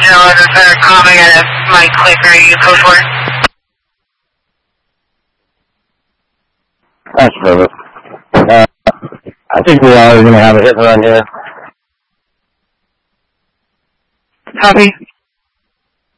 original is a third calling at a Mike Clicker, you code for it. That's perfect. I think we are going to have a hit and run here. Copy.